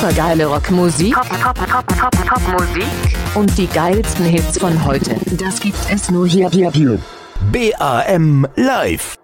supergeile Rockmusik, Popmusik und die geilsten Hits von heute. Das gibt es nur hier. BAM Live.